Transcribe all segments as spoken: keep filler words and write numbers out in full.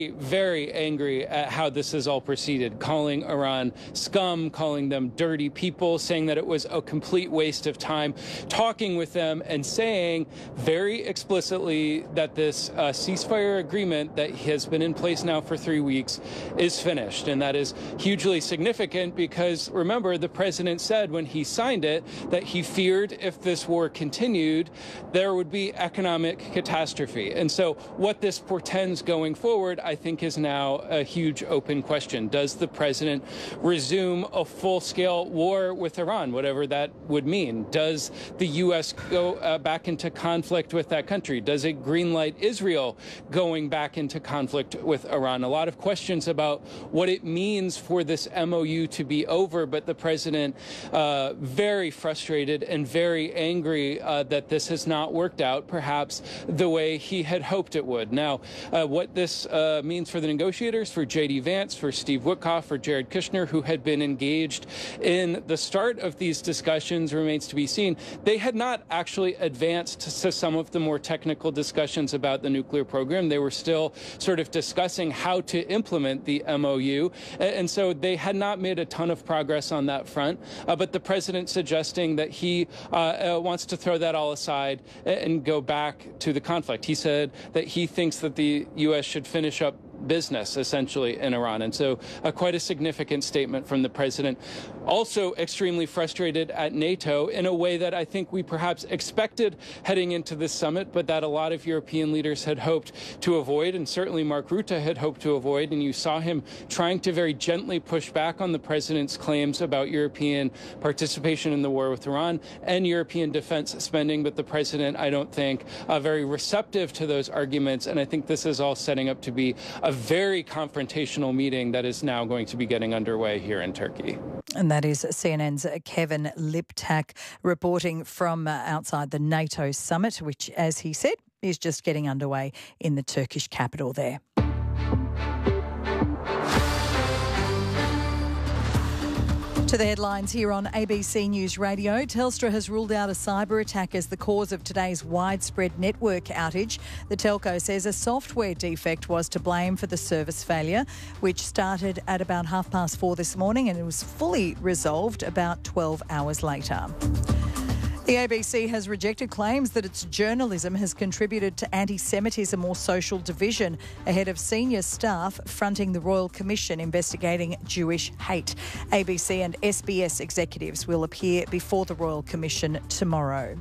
Very angry at how this has all proceeded, calling Iran scum, calling them dirty people, saying that it was a complete waste of time, talking with them and saying very explicitly that this uh, ceasefire agreement that has been in place now for three weeks is finished. And that is hugely significant because, remember, the president said when he signed it that he feared if this war continued, there would be economic catastrophe. And so what this portends going forward, I think, is now a huge open question. Does the president resume a full-scale war with Iran, whatever that would mean? Does the U S go uh, back into conflict with that country? Does it greenlight Israel going back into conflict with Iran? A lot of questions about what it means for this M O U to be over, but the president uh, very frustrated and very angry uh, that this has not worked out, perhaps the way he had hoped it would. Now, uh, what this uh, means for the negotiators, for J D Vance, for Steve Witkoff, for Jared Kushner, who had been engaged in the start of these discussions, remains to be seen. They had not actually advanced to some of the more technical discussions about the nuclear program. They were still sort of discussing how to implement the M O U, and so they had not made a ton of progress on that front. Uh, but the president suggesting that he uh, uh, wants to throw that all aside and go back to the conflict. He said that he thinks that the U S should finish up business, essentially, in Iran. And so uh, quite a significant statement from the president. Also extremely frustrated at NATO in a way that I think we perhaps expected heading into this summit, but that a lot of European leaders had hoped to avoid, and certainly Mark Rutte had hoped to avoid. And you saw him trying to very gently push back on the president's claims about European participation in the war with Iran and European defense spending. But the president, I don't think, uh, very receptive to those arguments. And I think this is all setting up to be a very confrontational meeting that is now going to be getting underway here in Turkey. And that is C N N's Kevin Liptak reporting from uh, outside the NATO summit, which, as he said, is just getting underway in the Turkish capital there. To the headlines here on A B C News Radio. Telstra has ruled out a cyber attack as the cause of today's widespread network outage. The telco says a software defect was to blame for the service failure, which started at about half past four this morning and it was fully resolved about twelve hours later. The A B C has rejected claims that its journalism has contributed to anti-Semitism or social division ahead of senior staff fronting the Royal Commission investigating Jewish hate. A B C and S B S executives will appear before the Royal Commission tomorrow.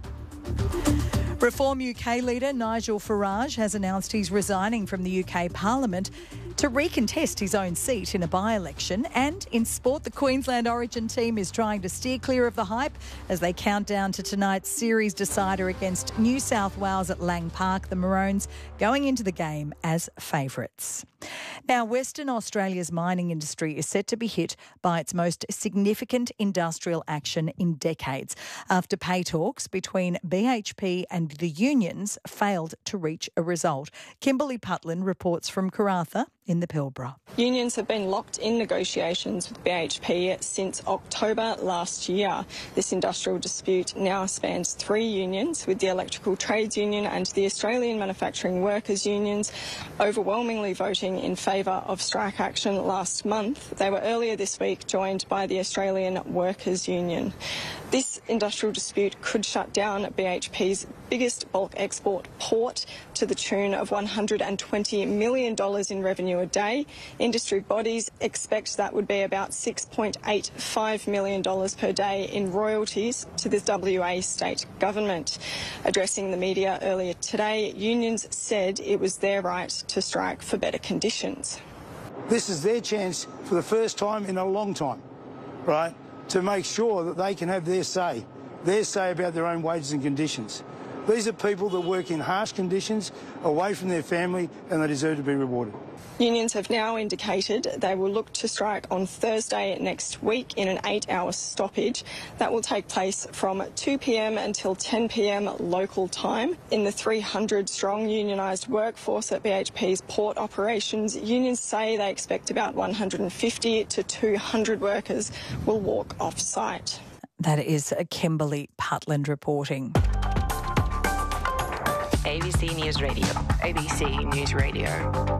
Reform U K leader Nigel Farage has announced he's resigning from the U K Parliament to recontest his own seat in a by-election. And in sport, the Queensland Origin team is trying to steer clear of the hype as they count down to tonight's series decider against New South Wales at Lang Park, the Maroons going into the game as favourites. Now, Western Australia's mining industry is set to be hit by its most significant industrial action in decades after pay talks between B H P and the unions failed to reach a result. Kimberly Putland reports from Karratha in the Pilbara. Unions have been locked in negotiations with B H P since October last year. This industrial dispute now spans three unions, with the Electrical Trades Union and the Australian Manufacturing Workers Unions overwhelmingly voting in favour of strike action last month. They were earlier this week joined by the Australian Workers Union. This industrial dispute could shut down B H P's biggest bulk export port to the tune of one hundred twenty million dollars in revenue a day. Industry bodies expect that would be about six point eight five million dollars per day in royalties to the W A state government. Addressing the media earlier today, unions said it was their right to strike for better conditions. This is their chance for the first time in a long time, right, to make sure that they can have their say, their say about their own wages and conditions. These are people that work in harsh conditions, away from their family, and they deserve to be rewarded. Unions have now indicated they will look to strike on Thursday next week in an eight-hour stoppage. That will take place from two p m until ten p m local time. In the three hundred strong unionised workforce at B H P's port operations, unions say they expect about one hundred fifty to two hundred workers will walk off-site. That is Kimberly Putland reporting. A B C News Radio. A B C News Radio.